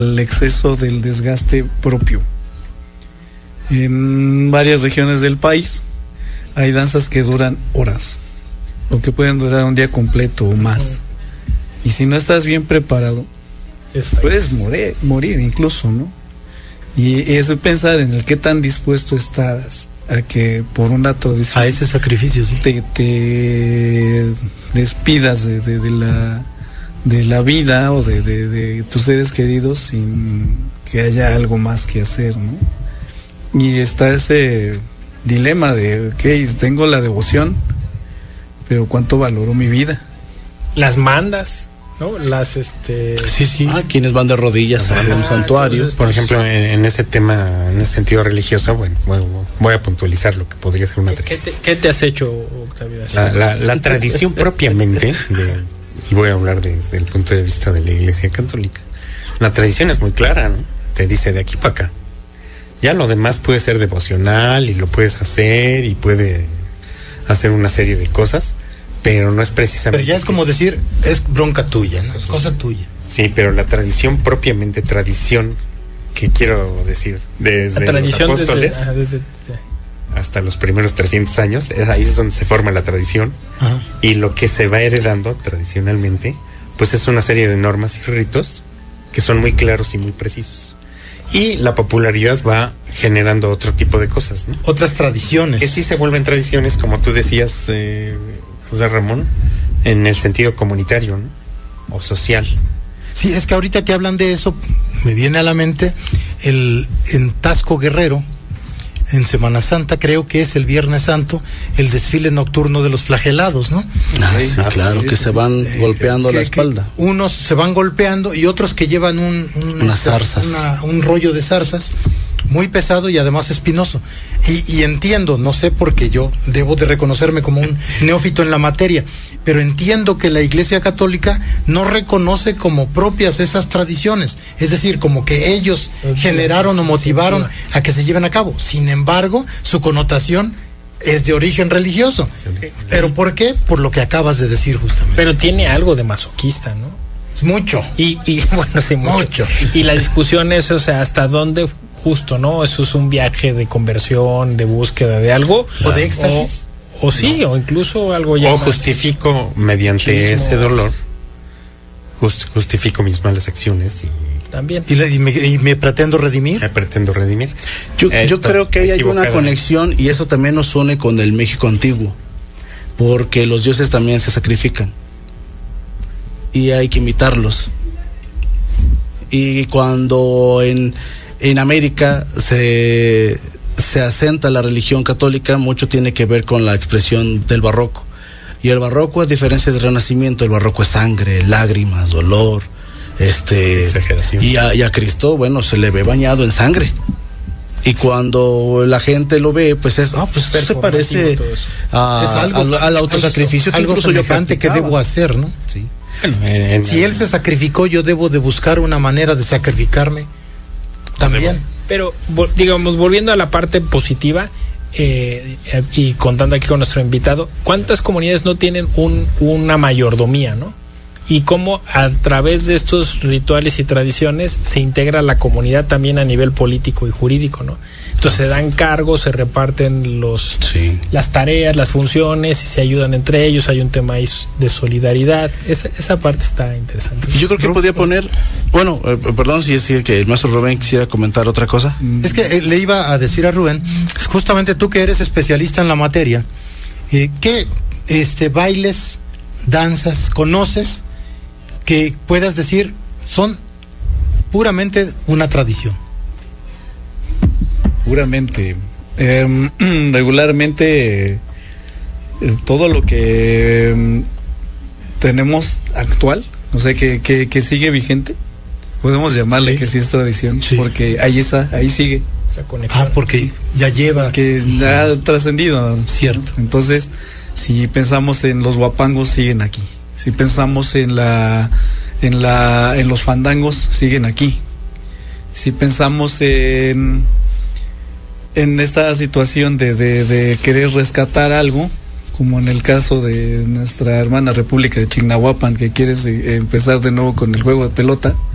exceso del desgaste propio. En varias regiones del país hay danzas que duran horas o que pueden durar un día completo o más. Y si no estás bien preparado, puedes morir incluso, ¿no? Y es pensar en el qué tan dispuesto estás a que por una tradición, a ese sacrificio, sí, te despidas de la vida o de tus seres queridos sin que haya algo más que hacer, ¿no? Y está ese dilema de, ok, tengo la devoción, pero ¿cuánto valoro mi vida? Las mandas, ¿no? Sí. Quienes van de rodillas a un santuario. Por ejemplo, en ese tema, en ese sentido religioso, bueno, voy a puntualizar lo que podría ser una tradición. ¿Qué te has hecho, Octavio? La tradición propiamente, y voy a hablar desde el punto de vista de la Iglesia Católica, la tradición es muy clara, ¿no? Te dice de aquí para acá. Ya lo demás puede ser devocional y lo puedes hacer y puede hacer una serie de cosas, pero no es precisamente... Pero ya es como decir, es bronca tuya, ¿no? Es cosa tuya. Sí, pero la tradición propiamente, tradición, que quiero decir, desde los apóstoles hasta los primeros 300 años, ahí es donde se forma la tradición. Ajá. Y lo que se va heredando tradicionalmente, pues es una serie de normas y ritos que son muy claros y muy precisos. Y la popularidad va generando otro tipo de cosas, ¿no? Otras tradiciones. Que sí se vuelven tradiciones, como tú decías, José Ramón, en el sentido comunitario, ¿no? O social. Sí, es que ahorita que hablan de eso, me viene a la mente en Tasco Guerrero, en Semana Santa, creo que es el Viernes Santo, el desfile nocturno de los flagelados, ¿no? Sí, claro, que se van golpeando la espalda. Unos se van golpeando y otros que llevan unas zarzas. Un rollo de zarzas muy pesado y además espinoso. Y entiendo, no sé, porque yo debo de reconocerme como un neófito en la materia, pero entiendo que la Iglesia Católica no reconoce como propias esas tradiciones, es decir, como que ellos generaron o motivaron a que se lleven a cabo. Sin embargo, su connotación es de origen religioso. ¿Pero por qué? Por lo que acabas de decir justamente. Pero tiene algo de masoquista, ¿no? Es mucho. Y bueno, sí, mucho. Y la discusión es, o sea, hasta dónde justo, ¿no? Eso es un viaje de conversión, de búsqueda de algo. O de éxtasis. O sí, no. O incluso algo ya. O justifico mediante ese dolor, justifico mis malas acciones y también. ¿Y me pretendo redimir? Me pretendo redimir. Yo creo que hay una conexión y eso también nos une con el México antiguo, porque los dioses también se sacrifican y hay que imitarlos. Y cuando en América se asenta la religión católica, mucho tiene que ver con la expresión del barroco. Y el barroco, a diferencia del Renacimiento, el barroco es sangre, lágrimas, dolor, exageración. Y a Cristo, bueno, se le ve bañado en sangre. Y cuando la gente lo ve, pues es, pues se parece al autosacrificio. Algo semejante que debo hacer, ¿no? Sí. Bueno, si él se sacrificó, yo debo de buscar una manera de sacrificarme también. Pero, digamos, volviendo a la parte positiva, y contando aquí con nuestro invitado, ¿cuántas comunidades no tienen una mayordomía, no? Y cómo a través de estos rituales y tradiciones se integra la comunidad también a nivel político y jurídico, ¿no? Entonces se dan cargos, se reparten las tareas, las funciones y se ayudan entre ellos. Hay un tema ahí de solidaridad. Esa parte está interesante. Yo creo que podía poner, perdón si es que el maestro Rubén quisiera comentar otra cosa. Es que le iba a decir a Rubén, justamente tú que eres especialista en la materia, ¿qué bailes, danzas conoces que puedas decir son puramente una tradición? Puramente, regularmente todo lo que tenemos actual, no sé, que sigue vigente, podemos llamarle que sí es tradición, porque ahí sigue esa conexión. Porque ya lleva, que ha trascendido, cierto. Entonces, si pensamos en los huapangos, siguen aquí. Si pensamos en los fandangos, siguen aquí. Si pensamos en esta situación de querer rescatar algo, como en el caso de nuestra hermana República de Chignahuapan, que quiere empezar de nuevo con el juego de pelota,